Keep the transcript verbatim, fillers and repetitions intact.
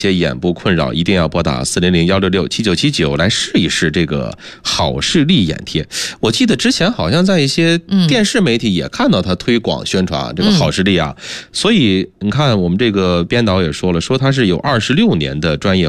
些眼部困扰，一定要拨打四零零幺六六七九七九来试一试这个好视力眼贴。我记得之前好像在一些电视媒体也看到他推广宣传这个好视力啊，所以你看我们这个编导也说了，说他是有二十六年的专业